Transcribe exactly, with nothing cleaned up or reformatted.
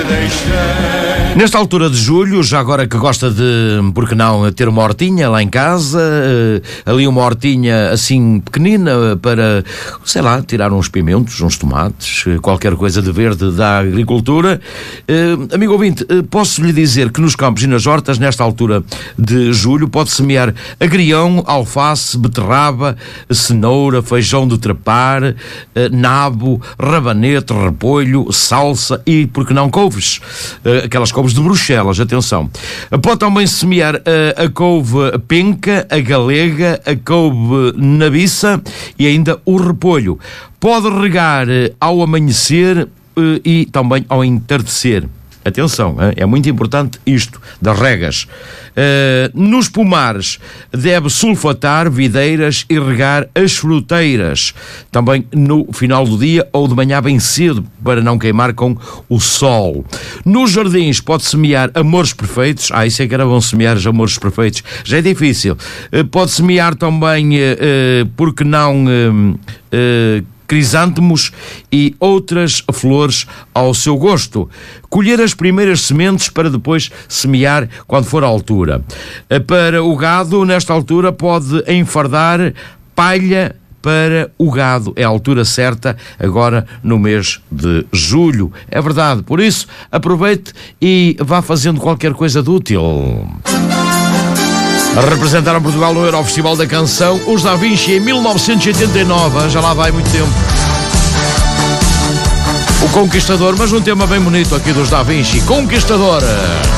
Nesta altura de julho, já agora que gosta de, por que não, ter uma hortinha lá em casa, ali uma hortinha assim pequenina para, sei lá, tirar uns pimentos, uns tomates, qualquer coisa de verde da agricultura. Uh, amigo ouvinte, uh, posso lhe dizer que nos campos e nas hortas, nesta altura de julho, pode semear agrião, alface, beterraba, cenoura, feijão de trepar, uh, nabo, rabanete, repolho, salsa e, por que não, couves. Uh, aquelas couves de Bruxelas, atenção. Pode também semear a, a couve penca, a galega, a couve nabiça e ainda o repolho. Pode regar ao amanhecer e também ao entardecer. Atenção, é muito importante isto das regas. Uh, nos pomares deve sulfatar videiras e regar as fruteiras, também no final do dia ou de manhã bem cedo, para não queimar com o sol. Nos jardins pode semear amores perfeitos. Ah, isso é que era bom, semear os amores perfeitos. Já é difícil. Uh, pode semear também, uh, uh, porque não... Uh, uh, crisântemos e outras flores ao seu gosto. Colher as primeiras sementes para depois semear quando for a altura. Para o gado, nesta altura, pode enfardar palha para o gado. É a altura certa, agora no mês de julho. É verdade. Por isso, aproveite e vá fazendo qualquer coisa de útil. Representaram Portugal no Eurofestival da Canção os Da Vinci em mil novecentos e oitenta e nove, já lá vai muito tempo. O Conquistador, mas um tema bem bonito aqui dos Da Vinci, Conquistadora.